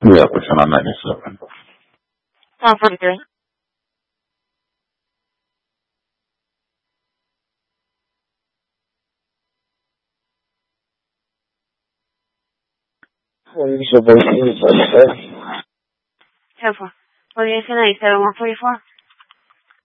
Yeah, pushing on 97. 143. Careful. What do you say? 144?